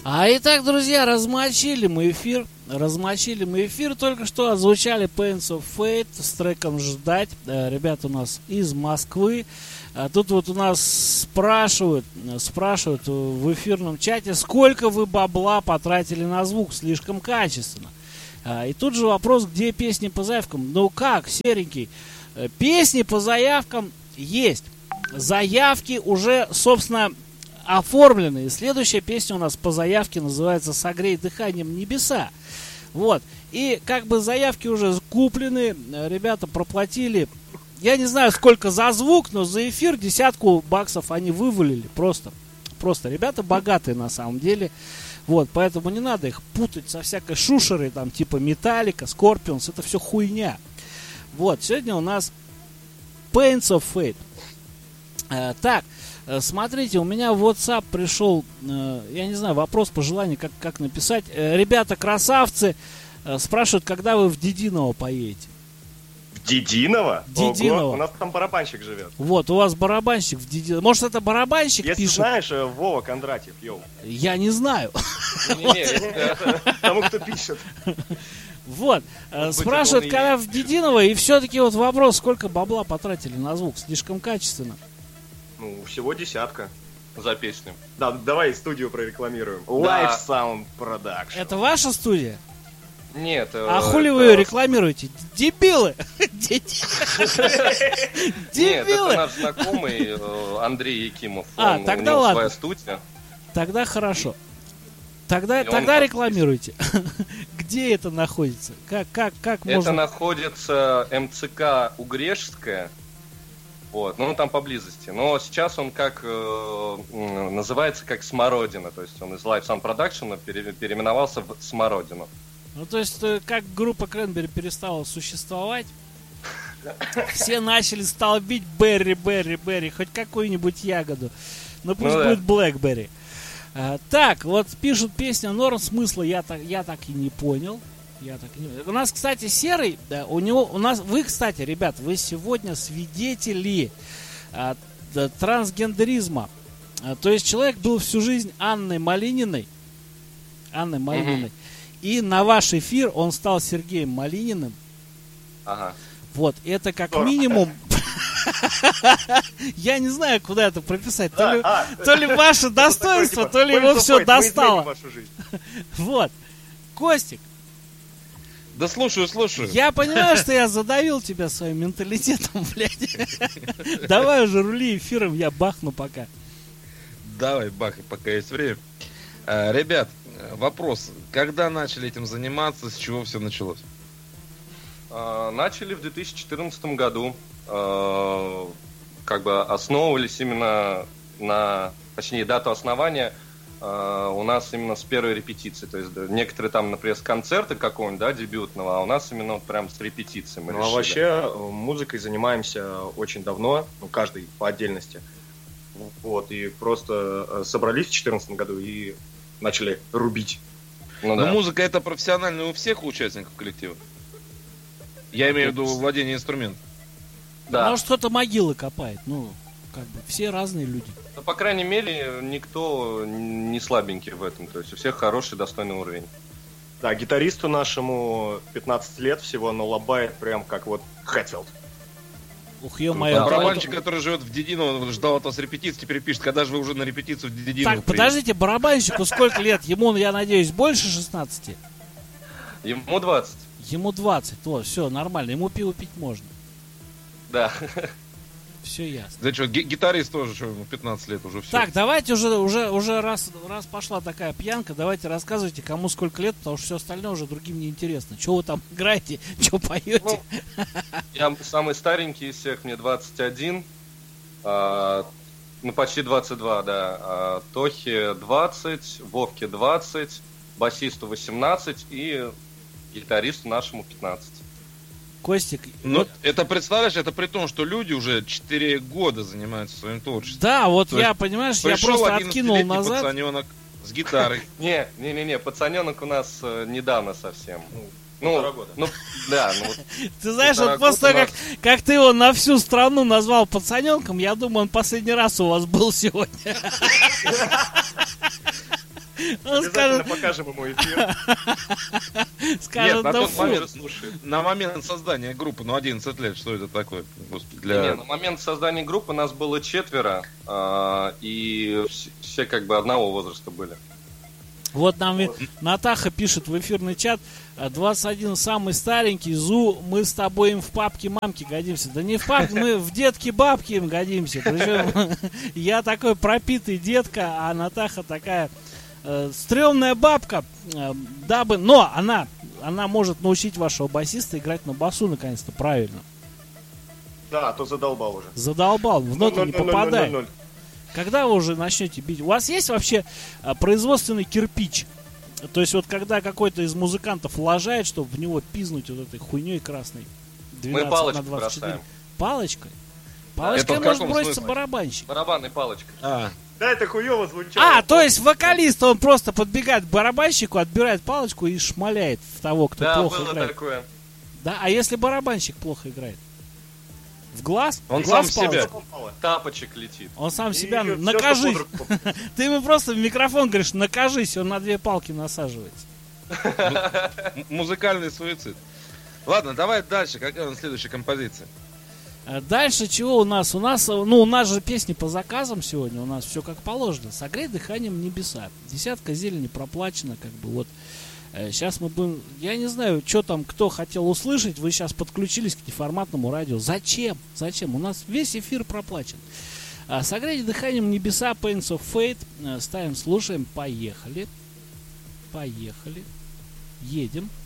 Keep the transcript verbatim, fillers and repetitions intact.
А итак, друзья, размочили мы эфир. Размочили мы эфир. Только что озвучали Pains of Fate с треком «Ждать». Ребята у нас из Москвы. Тут вот у нас спрашивают, спрашивают в эфирном чате, сколько вы бабла потратили на звук, слишком качественно. И тут же вопрос, где песни по заявкам. Ну как, серенький, песни по заявкам есть. Заявки уже, собственно, оформлены. И следующая песня у нас по заявке называется «Согрей дыханием небеса». Вот. И как бы заявки уже куплены, ребята проплатили, я не знаю сколько за звук, но за эфир десятку баксов они вывалили. Просто. Просто ребята богатые на самом деле. Вот, поэтому не надо их путать со всякой шушерой, там, типа Металлика, Скорпионс, это все хуйня. Вот, сегодня у нас Pains of Fate. Э, так, э, смотрите, у меня в WhatsApp пришел, э, я не знаю, вопрос, пожелание, как, как написать. Э, ребята, красавцы, э, спрашивают, когда вы в Дединово поедете. В Дединово? Дединово. Ого, у нас там барабанщик живет. Вот, у вас барабанщик в Дединово. Может, это барабанщик Если пишет? знаешь, Вова Кондратьев, йоу. Я не знаю. Тому, кто пишет. Вот, спрашивают, когда в Дединово, и все-таки вот вопрос, сколько бабла потратили на звук, слишком качественно. Ну, всего десятка за песню. Да, давай студию прорекламируем. Live Sound Production. Это ваша студия? Нет. А хули вы ее рекламируете? Дебилы! Нет, это наш знакомый Андрей Якимов. А, тогда ладно. Своя студия. Тогда хорошо. Тогда, тогда рекламируйте. Где это находится? Как, как, как это можно... находится МЦК Угрешская. Вот, ну там поблизости. Но сейчас он как э, называется как Смородина. То есть он из Live Sound Production пере, переименовался в Смородину. Ну то есть как группа Кренбери перестала существовать, все начали столбить Берри, Берри, Берри, хоть какую-нибудь ягоду. Но пусть ну, будет Блэкберри. А, так, вот пишут песню Норм, смысла я так, я так и не понял. Я так и не... У нас, кстати, Серый, да, у него, у нас, вы, кстати, ребят, вы сегодня свидетели а, да, трансгендеризма. А, то есть человек был всю жизнь Анной Малининой. Анной Малининой. Mm-hmm. И на ваш эфир он стал Сергеем Малининым. Ага. Вот, это как минимум... Я не знаю, куда это прописать. То ли, а, то ли ваше достоинство, то ли его все достало. Вот. Костик. Да слушаю, слушаю. Я понимаю, что я задавил тебя своим менталитетом, блядь. Давай уже рули эфиром, я бахну пока. Давай, бахай, пока есть время. А, ребят, вопрос. Когда начали этим заниматься, с чего все началось? А, начали в две тысячи четырнадцатом году. А, как бы основывались именно на... Точнее, дату основания а, у нас именно с первой репетиции. То есть да, некоторые там, например, с концерта какого-нибудь, да, дебютного, а у нас именно прям с репетиции мы ну, решили. А вообще музыкой занимаемся очень давно, ну, каждый по отдельности. Вот, и просто собрались в две тысячи четырнадцатом году и начали рубить. Ну, да. Но музыка это профессиональная у всех участников коллектива? Я имею в виду владение инструментом. Да. Может, кто-то могилы копает. Ну, как бы, все разные люди. Ну, по крайней мере, никто не слабенький в этом. То есть у всех хороший, достойный уровень. Да, гитаристу нашему пятнадцать лет всего, но лобает прям как вот Хэтфилд. Ух, ё-моё. А барабанщик, который живет в Дединово, он ждал от вас репетиции, теперь пишет, когда же вы уже на репетицию в Дединово. Так, подождите, барабанщику сколько лет? Ему, я надеюсь, больше шестнадцати? Ему двадцать. Ему двадцать, вот, все, нормально, ему пиво пить можно. Да. Все ясно. Да что, гитарист тоже, что ему пятнадцать лет уже все. Так, давайте уже, уже, уже раз, раз пошла такая пьянка, давайте рассказывайте, кому сколько лет, потому что все остальное уже другим не интересно. Что вы там играете, что поете? Ну, я самый старенький из всех, мне двадцать один, а, ну почти двадцать два, да. А, Тохе двадцать, Вовке двадцать, басисту восемнадцать и гитаристу нашему пятнадцать. Костик. Ну, вот... это, представляешь, это при том, что люди уже четыре года занимаются своим творчеством. Да, вот То я, понимаешь, я просто откинул назад. Пацаненок с гитарой. Не, не, не, не, пацаненок у нас недавно совсем. Ну, ну, да, ну. Ты знаешь, вот после того, как, как ты его на всю страну назвал пацаненком, я думаю, он последний раз у вас был сегодня. Он Обязательно скажет, покажем ему эфир. скажет, Нет, на да тот фу. момент, Слушай, на момент создания группы, ну, одиннадцать лет, что это такое? Господи, не, для... на момент создания группы нас было четверо, а, и вс- все как бы одного возраста были. Вот нам ведь Натаха пишет в эфирный чат: двадцать один самый старенький, Зу, мы с тобой им в папке мамки годимся. Да не в папке, мы в детки бабки им годимся. Причем я такой пропитый детка, а Натаха такая э, стрёмная бабка. Э, дабы... Но она, она может научить вашего басиста играть на басу наконец-то правильно. Да, а то задолбал уже. Задолбал, в ноты не ноль ноль ноль ноль попадает. ноль. Когда вы уже начнете бить? У вас есть вообще а, производственный кирпич? То есть вот когда какой-то из музыкантов лажает, чтобы в него пизнуть вот этой хуйней красной. Мы палочку бросаем. Палочкой? Палочкой Это в может каком броситься смысле? барабанщик. Барабанной палочкой. А, Да, это хуево звучало. А, то есть вокалист, он просто подбегает к барабанщику, отбирает палочку и шмаляет в того, кто Да, плохо было играет. такое. Да, а если барабанщик плохо играет? В глаз? Он В глаз сам себя. палочку? Тапочек летит. Он сам И себя всё, что накажись. под руку попадет. Ты ему просто в микрофон говоришь, накажись, он на две палки насаживается. м- музыкальный суицид. Ладно, давай дальше. Какая у нас следующая композиция? А дальше чего у нас? У нас, э, ну, у нас же песни по заказам сегодня, у нас все как положено. Согрей дыханием небеса. Десятка зелени проплачена, как бы вот. Сейчас мы будем, я не знаю, что там, кто хотел услышать, вы сейчас подключились к неформатному радио. Зачем? Зачем? У нас весь эфир проплачен. А, Согрейте дыханием небеса, Pains of Fate. Э, Ставим, слушаем, поехали. Поехали. Едем.